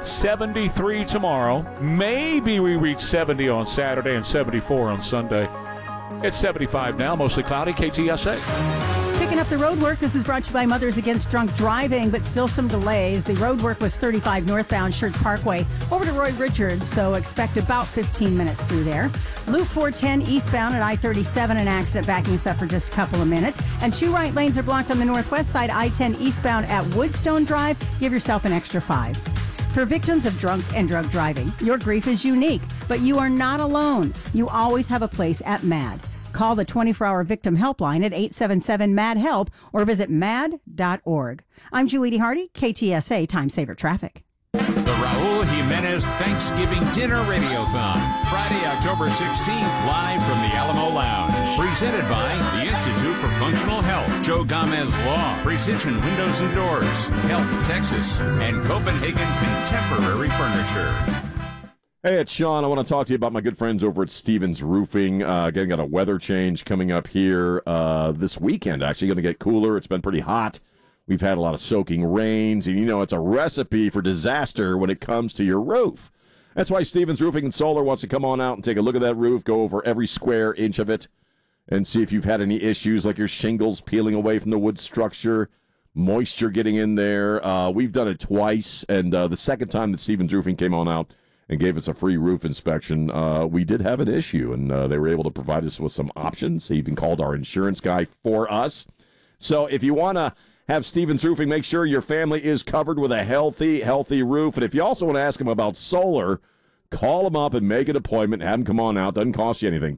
73 tomorrow. Maybe we reach 70 on Saturday and 74 on Sunday. It's 75 now, mostly cloudy. KTSA. Picking up the road work. This is brought to you by Mothers Against Drunk Driving, but still some delays. The road work was 35 northbound Schertz Parkway over to Roy Richards, so expect about 15 minutes through there. Loop 410 eastbound at I-37, an accident backing us up for just a couple of minutes. And 2 right lanes are blocked on the northwest side, I-10 eastbound at Woodstone Drive. Give yourself an extra 5. For victims of drunk and drug driving, your grief is unique, but you are not alone. You always have a place at MAD. Call the 24-hour victim helpline at 877-MAD-HELP or visit mad.org. I'm Julie Hardy, KTSA Time Saver Traffic. The Raul Jimenez Thanksgiving Dinner Radiothon, Friday, October 16th, live from the Alamo Lounge. Presented by the Institute for Functional Health, Joe Gomez Law, Precision Windows and Doors, Health Texas, and Copenhagen Contemporary Furniture. Hey, it's Sean. I want to talk to you about my good friends over at Stevens Roofing. Again, got a weather change coming up here this weekend. Actually, going to get cooler. It's been pretty hot. We've had a lot of soaking rains, and it's a recipe for disaster when it comes to your roof. That's why Stevens Roofing and Solar wants to come on out and take a look at that roof, go over every square inch of it, and see if you've had any issues like your shingles peeling away from the wood structure, moisture getting in there. We've done it twice, and the second time that Stevens Roofing came on out and gave us a free roof inspection, we did have an issue, and they were able to provide us with some options. They even called our insurance guy for us. So if you want to have Stevens Roofing, make sure your family is covered with a healthy roof. And if you also want to ask them about solar, call them up and make an appointment. Have them come on out. Doesn't cost you anything.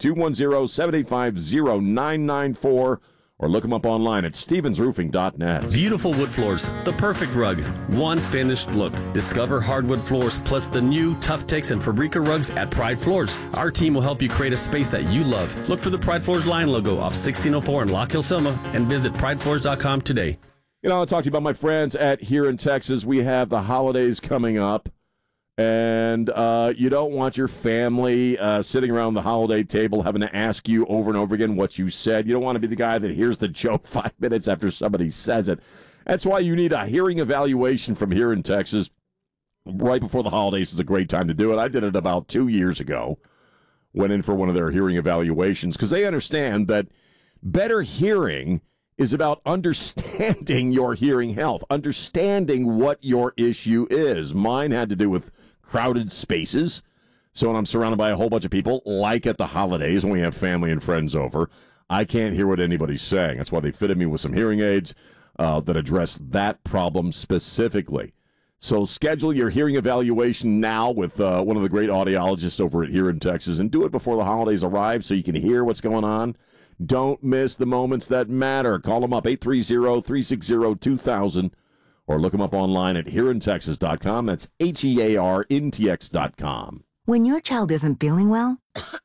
210-785-0994. Or look them up online at stevensroofing.net. Beautiful wood floors, the perfect rug, one finished look. Discover hardwood floors plus the new Tough Takes and Fabrica rugs at Pride Floors. Our team will help you create a space that you love. Look for the Pride Floors line logo off 1604 in Lock Hill, Selma, and visit pridefloors.com today. I'll talk to you about my friends at Here in Texas. We have the holidays coming up, and you don't want your family sitting around the holiday table having to ask you over and over again what you said. You don't want to be the guy that hears the joke 5 minutes after somebody says it. That's why you need a hearing evaluation from Here in Texas. Right before the holidays is a great time to do it. I did it about 2 years ago. Went in for one of their hearing evaluations because they understand that better hearing is about understanding your hearing health, understanding what your issue is. Mine had to do with crowded spaces. So when I'm surrounded by a whole bunch of people, like at the holidays when we have family and friends over, I can't hear what anybody's saying. That's why they fitted me with some hearing aids that address that problem specifically. So schedule your hearing evaluation now with one of the great audiologists over at Here in Texas, and do it before the holidays arrive so you can hear what's going on. Don't miss the moments that matter. Call them up, 830-360-2000, or look them up online at hereintexas.com. That's HEARNTX.com. When your child isn't feeling well,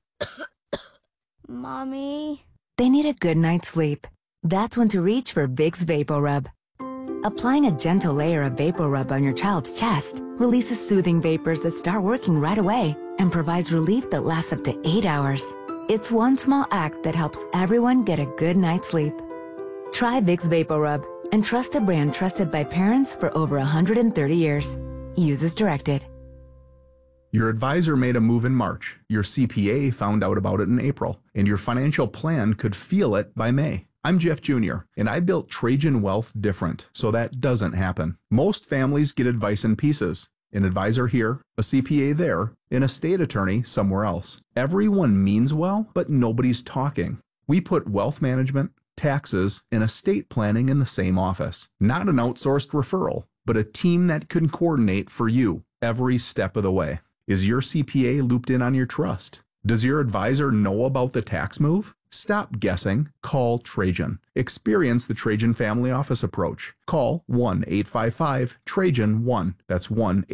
Mommy, they need a good night's sleep. That's when to reach for Vicks VapoRub. Applying a gentle layer of VapoRub on your child's chest releases soothing vapors that start working right away and provides relief that lasts up to 8 hours. It's one small act that helps everyone get a good night's sleep. Try Vicks VapoRub and trust a brand trusted by parents for over 130 years. Use as directed. Your advisor made a move in March. Your CPA found out about it in April, and your financial plan could feel it by May. I'm Jeff Jr., and I built Trajan Wealth different, so that doesn't happen. Most families get advice in pieces. An advisor here, a CPA there, an estate attorney somewhere else. Everyone means well, but nobody's talking. We put wealth management, taxes, and estate planning in the same office. Not an outsourced referral, but a team that can coordinate for you every step of the way. Is your CPA looped in on your trust? Does your advisor know about the tax move? Stop guessing. Call Trajan. Experience the Trajan Family Office approach. Call 1-855-TRAJAN-1. That's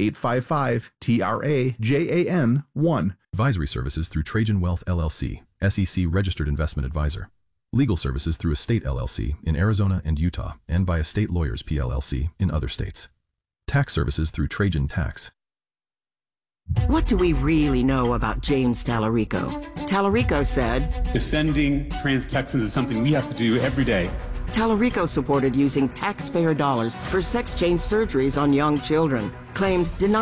1-855-TRAJAN-1. Advisory services through Trajan Wealth LLC, SEC Registered Investment Advisor. Legal services through Estate LLC in Arizona and Utah, and by Estate Lawyers PLLC in other states. Tax services through Trajan Tax. What do we really know about James Tallarico? Tallarico said, defending trans Texans is something we have to do every day. Tallarico supported using taxpayer dollars for sex change surgeries on young children, claimed denial